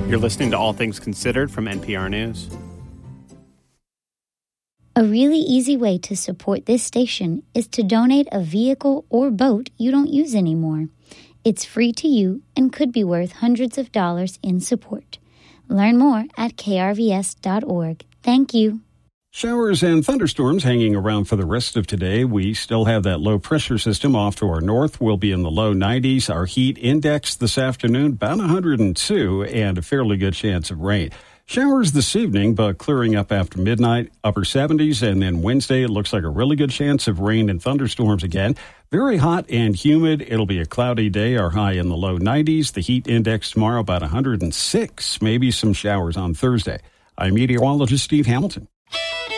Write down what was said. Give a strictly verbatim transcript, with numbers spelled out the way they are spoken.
You're listening to All Things Considered from N P R News. A really easy way to support this station is to donate a vehicle or boat you don't use anymore. It's free to you and could be worth hundreds of dollars in support. Learn more at k r v s dot org. Thank you. Showers and thunderstorms hanging around for the rest of today. We still have that low pressure system off to our north. We'll be in the low nineties. Our heat index this afternoon, about one hundred two, and a fairly good chance of rain. Showers this evening, but clearing up after midnight, upper seventies, and then Wednesday, it looks like a really good chance of rain and thunderstorms again. Very hot and humid. It'll be a cloudy day, our high in the low nineties. The heat index tomorrow, about one hundred six, maybe some showers on Thursday. I'm meteorologist Steve Hamilton.